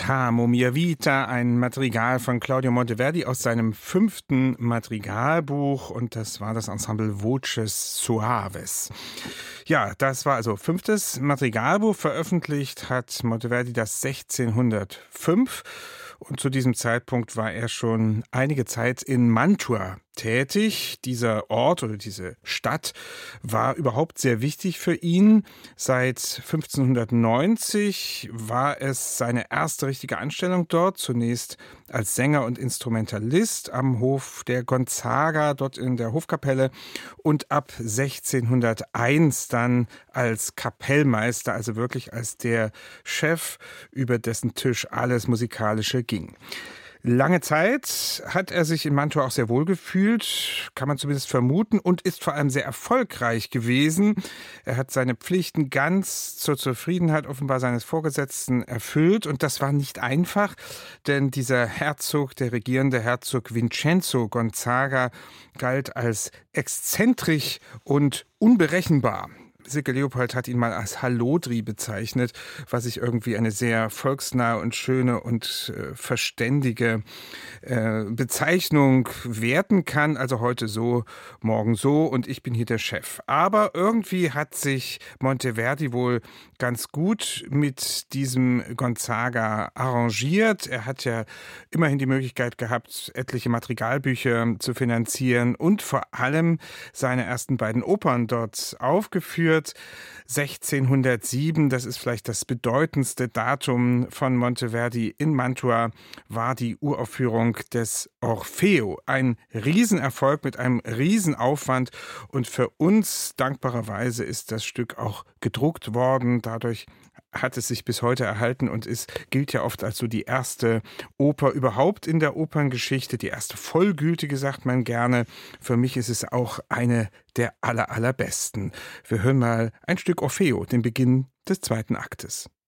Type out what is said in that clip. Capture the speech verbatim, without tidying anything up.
T'amo mia vita, ein Madrigal von Claudio Monteverdi aus seinem fünften Madrigalbuch, und das war das Ensemble Voces Suaves. Ja, das war also fünftes Madrigalbuch. Veröffentlicht hat Monteverdi das sechzehnhundertfünf, und zu diesem Zeitpunkt war er schon einige Zeit in Mantua tätig. Dieser Ort oder diese Stadt war überhaupt sehr wichtig für ihn. Seit fünfzehnhundertneunzig war es seine erste richtige Anstellung dort, zunächst als Sänger und Instrumentalist am Hof der Gonzaga, dort in der Hofkapelle, und ab sechzehnhunderteins dann als Kapellmeister, also wirklich als der Chef, über dessen Tisch alles Musikalische ging. Lange Zeit hat er sich in Mantua auch sehr wohl gefühlt, kann man zumindest vermuten, und ist vor allem sehr erfolgreich gewesen. Er hat seine Pflichten ganz zur Zufriedenheit offenbar seines Vorgesetzten erfüllt, und das war nicht einfach, denn dieser Herzog, der regierende Herzog Vincenzo Gonzaga, galt als exzentrisch und unberechenbar. Silke Leopold hat ihn mal als Hallodri bezeichnet, was ich irgendwie eine sehr volksnahe und schöne und äh, verständige äh, Bezeichnung werten kann. Also heute so, morgen so, und ich bin hier der Chef. Aber irgendwie hat sich Monteverdi wohl ganz gut mit diesem Gonzaga arrangiert. Er hat ja immerhin die Möglichkeit gehabt, etliche Madrigalbücher zu finanzieren und vor allem seine ersten beiden Opern dort aufgeführt. sechzehnhundertsieben, das ist vielleicht das bedeutendste Datum von Monteverdi in Mantua, war die Uraufführung des Orfeo. Ein Riesenerfolg mit einem Riesenaufwand, und für uns dankbarerweise ist das Stück auch gedruckt worden. Dadurch hat es sich bis heute erhalten und ist, gilt ja oft als so die erste Oper überhaupt in der Operngeschichte, die erste vollgültige, sagt man gerne. Für mich ist es auch eine der aller, allerbesten. Wir hören mal ein Stück Orfeo, den Beginn des zweiten Aktes.